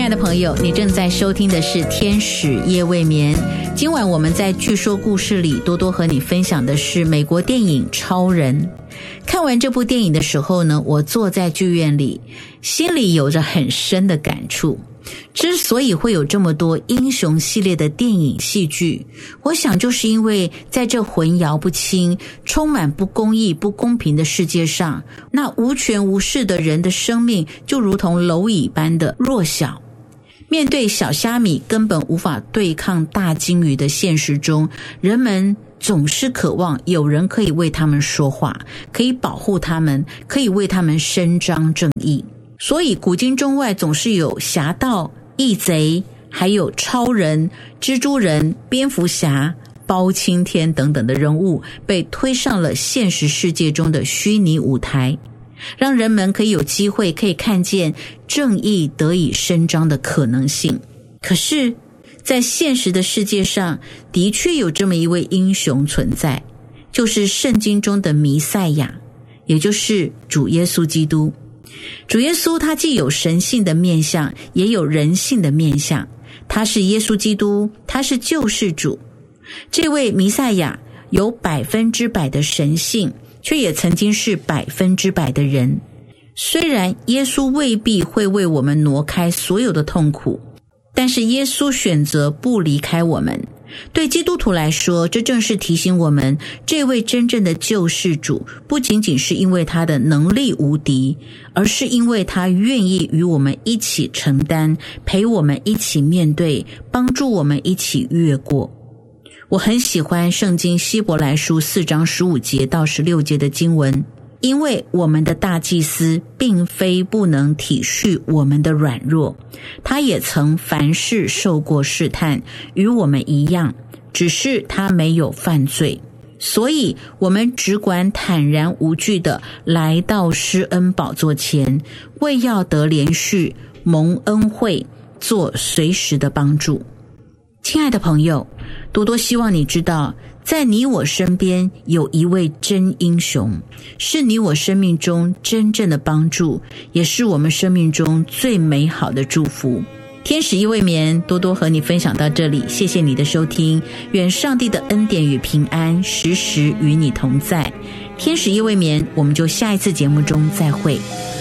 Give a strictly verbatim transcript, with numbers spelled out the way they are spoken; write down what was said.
爱的朋友，你正在收听的是天使夜未眠。今晚我们在据说故事里多多和你分享的是美国电影超人。看完这部电影的时候呢，我坐在剧院里，心里有着很深的感触。之所以会有这么多英雄系列的电影戏剧，我想就是因为在这混淆不清、充满不公义、不公平的世界上，那无权无势的人的生命就如同蝼蚁般的弱小。面对小虾米根本无法对抗大鲸鱼的现实中，人们总是渴望有人可以为他们说话，可以保护他们，可以为他们伸张正义。所以古今中外总是有侠盗、义贼，还有超人、蜘蛛人、蝙蝠侠、包青天等等的人物被推上了现实世界中的虚拟舞台，让人们可以有机会可以看见正义得以伸张的可能性。可是在现实的世界上，的确有这么一位英雄存在，就是圣经中的弥赛亚，也就是主耶稣基督。主耶稣他既有神性的面相，也有人性的面相，他是耶稣基督，他是救世主。这位弥赛亚有百分之百的神性，却也曾经是百分之百的人。虽然耶稣未必会为我们挪开所有的痛苦，但是耶稣选择不离开我们。对基督徒来说，这正是提醒我们，这位真正的救世主不仅仅是因为他的能力无敌，而是因为他愿意与我们一起承担，陪我们一起面对，帮助我们一起越过。我很喜欢圣经希伯来书四章十五节到十六节的经文，因为我们的大祭司并非不能体恤我们的软弱，他也曾凡事受过试探，与我们一样，只是他没有犯罪。所以我们只管坦然无惧地来到施恩宝座前，为要得连续蒙恩惠，做随时的帮助。亲爱的朋友，多多希望你知道，在你我身边有一位真英雄，是你我生命中真正的帮助，也是我们生命中最美好的祝福。天使夜未眠，多多和你分享到这里，谢谢你的收听，愿上帝的恩典与平安时时与你同在。天使夜未眠，我们就下一次节目中再会。